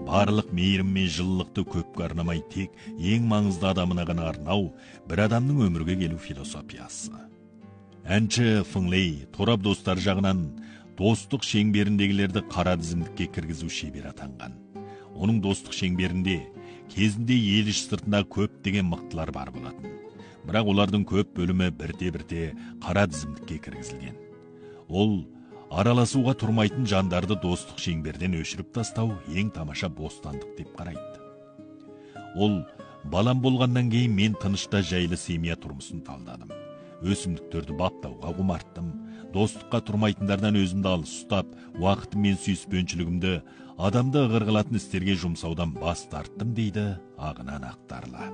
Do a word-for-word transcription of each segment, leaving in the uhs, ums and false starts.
барлық мейірім мен жылылықты көпке арнамай тек ең маңызды адамына ғана арнау бір адамның өмірге келу философиясы. Әнші Фыңлей торап достар жағынан достық шеңберіндегілерді қара тізімдікке кіргізу шебер атанған. Оның достық шеңберінде кезінде ел іш сыртында көп деген мықтылар бар болатын. Бірақ олардың көп бөлімі бірте-бірте қара тізімдікке кіргізілген. Ол араласуға тұрмайтын жандарды достық шеңберден өшіріп тастау ең тамаша бостандық деп қарайды. Ол балам болғаннан кейін мен тынышта жайлы семья тұрмысын талдадым. Өсімдіктерді баптауға құмарттым. Достыққа тұрмайтындардан өзімді алыс ұстап, уақытым мен сүйіспеншілігімді адамды ығыр қылатын істерге жұмсаудан бас тарттым дейді Ағынан Ақтарлы.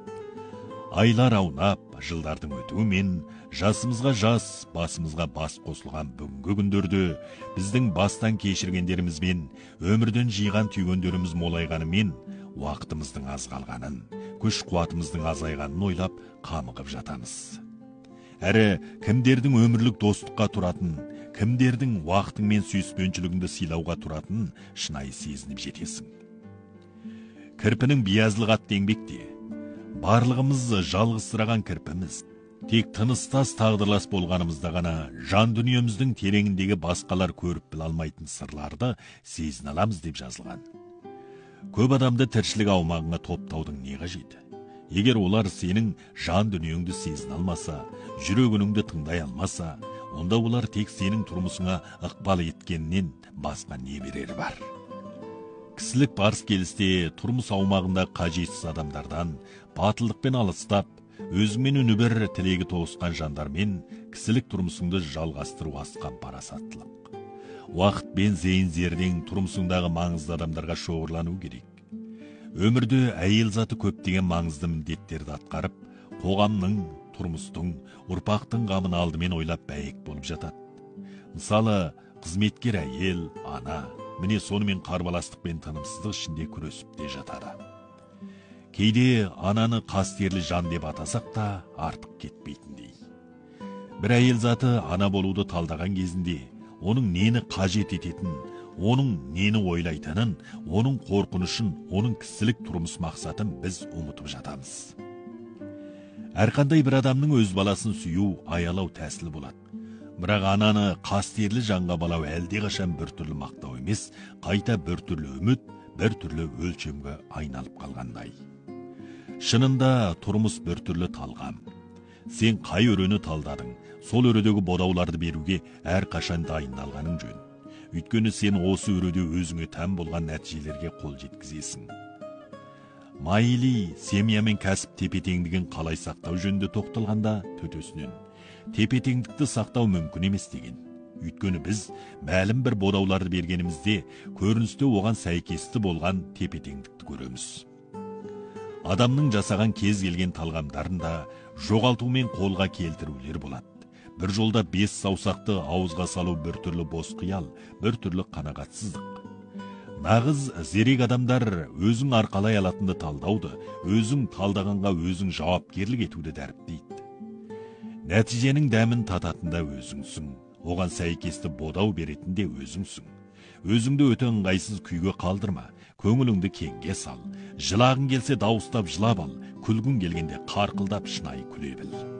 Айлар аунап, жылдардың өтуімен жасымызға жас, басымызға бас қосылған бүгінгі күндерді біздің бастан кешіргендерімізбен, өмірден жиған түйгендеріміз молайғанымен, уақытымыздың аз қалғанын, күш қуатымыздың азайғанын ойлап қамығып жатамыз. Әрі кімдердің өмірлік достыққа тұратын, кімдердің уақытың мен сүйіспеншілігіңді сыйлауға тұратын шынайы сезініп жетесің. Кірпінің биязылық атты еңбекте барлығымыз жалғызсыраған кірпіміз, тек тыныстас тағдырлас болғанымызда ғана жан дүниеміздің тереңіндегі басқалар көріп біле алмайтын сырларды сезіне аламыз деп жазылған. Көп адамды тіршілік аумағына топтаудың не қажеті? Егер олар сенің жан дүниеңді сезіне алмаса, жүрегіңді тыңдай алмаса, онда олар тек сенің тұрмысыңа ықпал еткеннен басқа не берері бар? Кісілік барыс келісте тұрмыс аумағында қажетсіз адамдардан батылдықпен алыстап, өзіңмен үні бір тілегі тоғысқан жандармен кісілік тұрмысыңды жалғастыру асқан парасаттылық. Уақыт пен зейін зердең тұрмысыңдағы маңызды адамдарға шоғырлану керек. Өмірде әйел заты көптеген маңызды міндеттерді атқарып, қоғамның, тұрмыстың, ұрпақтың қамын алдымен ойлап бәйек болып жатады. Мысалы, қызметкер әйел, ана, міне сонымен қарбаластықпен тынымсыздық ішінде күресіп те жатады. Кейде ананы қастерлі жан деп атасақ та артық кетпейтіндей. Бір әйел заты ана болуды талдаған кезінде, оның нені қажет ететін, оның нені ойлайтынын, оның қорқынышын, оның кісілік тұрмыс мақсатын біз ұмытып жатамыз. Әрқандай бір адамның өз баласын сүю, аялау тәсілі болады. Бірақ ананы қастерлі жанға балау әлде қашан бір түрлі мақтау емес, қайта бір түрлі үміт, бір түрлі өлшемге айналып қалғандай. Шынында тұрмыс бір түрлі талғам. Сен қай өрені талдадың, сол өредегі бодауларды беруге әр қашан дайындалғаның жөн. Өйткені сен осы өреде өзіңе тән болған нәтижелерге қол жеткізесің. Майли семья мен кәсіп тепе-теңдігін қалай сақтау жөнінде тоқталғанда төтесінен тепе-теңдікті сақтау мүмкін емес деген. Өйткені біз мәлім бір бодауларды бергенімізде көріністе оған сәйкесті болған тепе-теңдікті көреміз. Адамның жасаған кез келген талғамдарында жоғалту мен қолға келтірулер болады. Бір жолда бес саусақты ауызға салу бір түрлі бос қиял, бір түрлі қанағатсыздық. Нағыз зерек адамдар өзің арқалай алатынды талдауды, өзің талдағанға өзің жауапкерлік етуді дәріптейді. Нәтиженің дәмін тататында өзіңсің, оған сәйкесті бодау беретінде өзіңсің. Өзіңді өте ыңғайсыз күйге қалдырма, көңіліңді кеңге сал. Жылағың келсе дауыстап жылап ал, күлгің келгенде қарқылдап шынайы күле біл.